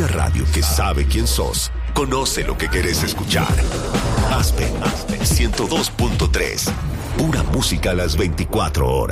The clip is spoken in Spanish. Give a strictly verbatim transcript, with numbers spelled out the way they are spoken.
Una radio que sabe quién sos, conoce lo que querés escuchar. Aspen, Aspen ciento dos punto tres. Pura música a las veinticuatro horas.